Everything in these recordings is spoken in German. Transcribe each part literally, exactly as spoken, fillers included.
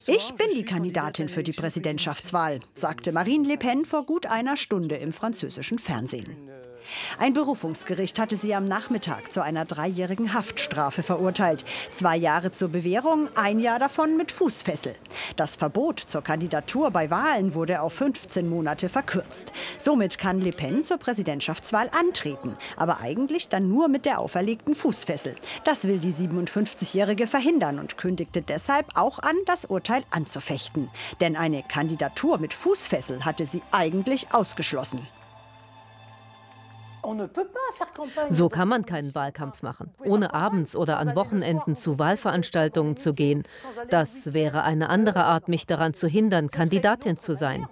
Ich bin die Kandidatin für die Präsidentschaftswahl, sagte Marine Le Pen vor gut einer Stunde im französischen Fernsehen. Ein Berufungsgericht hatte sie am Nachmittag zu einer dreijährigen Haftstrafe verurteilt. Zwei Jahre zur Bewährung, ein Jahr davon mit Fußfessel. Das Verbot zur Kandidatur bei Wahlen wurde auf fünfzehn Monate verkürzt. Somit kann Le Pen zur Präsidentschaftswahl antreten, aber eigentlich dann nur mit der auferlegten Fußfessel. Das will die siebenundfünfzigjährige verhindern und kündigte deshalb auch an, das Urteil anzufechten. Denn eine Kandidatur mit Fußfessel hatte sie eigentlich ausgeschlossen. So kann man keinen Wahlkampf machen, ohne abends oder an Wochenenden zu Wahlveranstaltungen zu gehen. Das wäre eine andere Art, mich daran zu hindern, Kandidatin zu sein.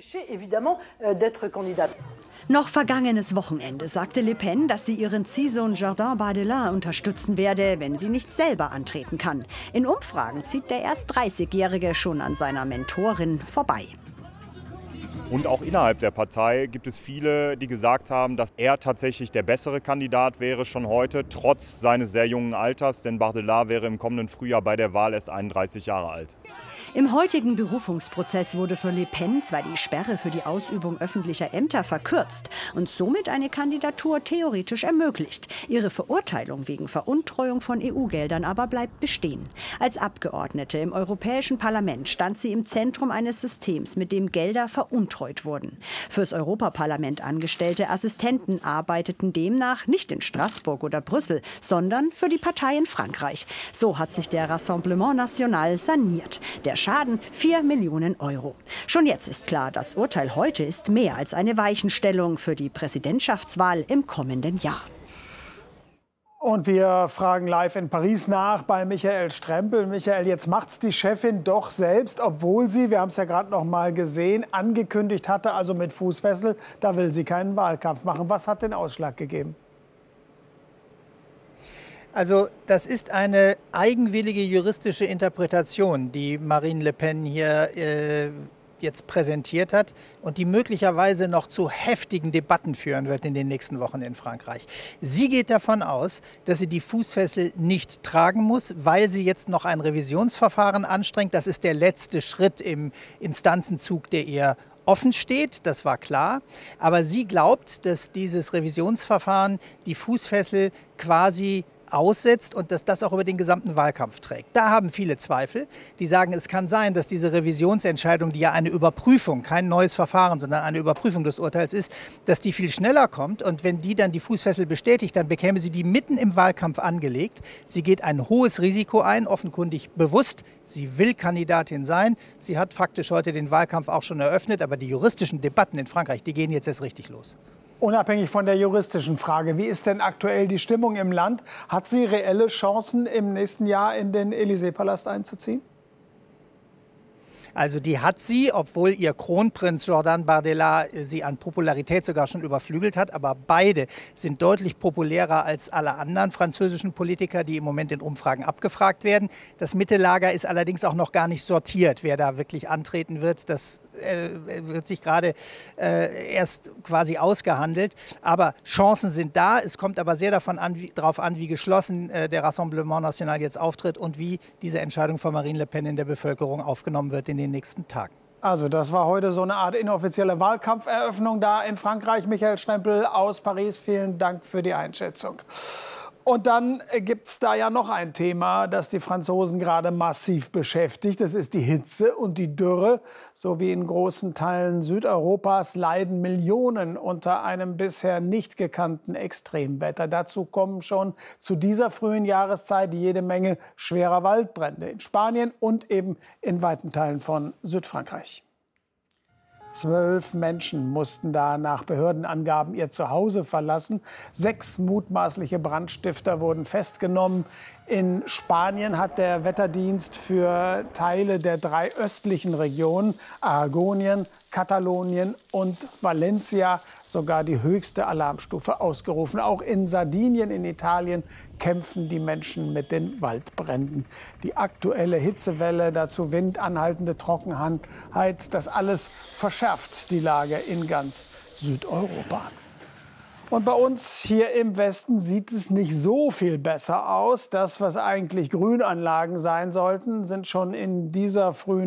Noch vergangenes Wochenende sagte Le Pen, dass sie ihren Ziehsohn Jordan Bardella unterstützen werde, wenn sie nicht selber antreten kann. In Umfragen zieht der erst dreißigjährige schon an seiner Mentorin vorbei. Und auch innerhalb der Partei gibt es viele, die gesagt haben, dass er tatsächlich der bessere Kandidat wäre schon heute, trotz seines sehr jungen Alters. Denn Bardella wäre im kommenden Frühjahr bei der Wahl erst einunddreißig Jahre alt. Im heutigen Berufungsprozess wurde für Le Pen zwar die Sperre für die Ausübung öffentlicher Ämter verkürzt und somit eine Kandidatur theoretisch ermöglicht. Ihre Verurteilung wegen Veruntreuung von E U-Geldern aber bleibt bestehen. Als Abgeordnete im Europäischen Parlament stand sie im Zentrum eines Systems, mit dem Gelder veruntreut wurden. Fürs Europaparlament angestellte Assistenten arbeiteten demnach nicht in Straßburg oder Brüssel, sondern für die Partei in Frankreich. So hat sich der Rassemblement National saniert. Der Schaden vier Millionen Euro. Schon jetzt ist klar, das Urteil heute ist mehr als eine Weichenstellung für die Präsidentschaftswahl im kommenden Jahr. Und wir fragen live in Paris nach bei Michael Strempel. Michael, jetzt macht's die Chefin doch selbst, obwohl sie, wir haben es ja gerade noch mal gesehen, angekündigt hatte, also mit Fußfessel, da will sie keinen Wahlkampf machen. Was hat den Ausschlag gegeben? Also das ist eine eigenwillige juristische Interpretation, die Marine Le Pen hier äh, jetzt präsentiert hat und die möglicherweise noch zu heftigen Debatten führen wird in den nächsten Wochen in Frankreich. Sie geht davon aus, dass sie die Fußfessel nicht tragen muss, weil sie jetzt noch ein Revisionsverfahren anstrengt. Das ist der letzte Schritt im Instanzenzug, der ihr offen steht, das war klar. Aber sie glaubt, dass dieses Revisionsverfahren die Fußfessel quasi aussetzt und dass das auch über den gesamten Wahlkampf trägt. Da haben viele Zweifel. Die sagen, es kann sein, dass diese Revisionsentscheidung, die ja eine Überprüfung, kein neues Verfahren, sondern eine Überprüfung des Urteils ist, dass die viel schneller kommt. Und wenn die dann die Fußfessel bestätigt, dann bekäme sie die mitten im Wahlkampf angelegt. Sie geht ein hohes Risiko ein, offenkundig bewusst. Sie will Kandidatin sein. Sie hat faktisch heute den Wahlkampf auch schon eröffnet. Aber die juristischen Debatten in Frankreich, die gehen jetzt erst richtig los. Unabhängig von der juristischen Frage, wie ist denn aktuell die Stimmung im Land? Hat sie reelle Chancen, im nächsten Jahr in den Élysée-Palast einzuziehen? Also die hat sie, obwohl ihr Kronprinz Jordan Bardella sie an Popularität sogar schon überflügelt hat. Aber beide sind deutlich populärer als alle anderen französischen Politiker, die im Moment in Umfragen abgefragt werden. Das Mittellager ist allerdings auch noch gar nicht sortiert, wer da wirklich antreten wird. Das äh, wird sich gerade äh, erst quasi ausgehandelt. Aber Chancen sind da. Es kommt aber sehr davon an, wie, darauf an, wie geschlossen äh, der Rassemblement National jetzt auftritt und wie diese Entscheidung von Marine Le Pen in der Bevölkerung aufgenommen wird in den nächsten Tagen. Also das war heute so eine Art inoffizielle Wahlkampferöffnung da in Frankreich. Michael Strempel aus Paris, vielen Dank für die Einschätzung. Und dann gibt es da ja noch ein Thema, das die Franzosen gerade massiv beschäftigt. Das ist die Hitze und die Dürre. So wie in großen Teilen Südeuropas leiden Millionen unter einem bisher nicht gekannten Extremwetter. Dazu kommen schon zu dieser frühen Jahreszeit jede Menge schwerer Waldbrände in Spanien und eben in weiten Teilen von Südfrankreich. Zwölf Menschen mussten da nach Behördenangaben ihr Zuhause verlassen. Sechs mutmaßliche Brandstifter wurden festgenommen. In Spanien hat der Wetterdienst für Teile der drei östlichen Regionen, Aragonien, Katalonien und Valencia, sogar die höchste Alarmstufe ausgerufen. Auch in Sardinien in Italien kämpfen die Menschen mit den Waldbränden. Die aktuelle Hitzewelle, dazu Wind, anhaltende Trockenheit, das alles verschärft die Lage in ganz Südeuropa. Und bei uns hier im Westen sieht es nicht so viel besser aus. Das, was eigentlich Grünanlagen sein sollten, sind schon in dieser frühen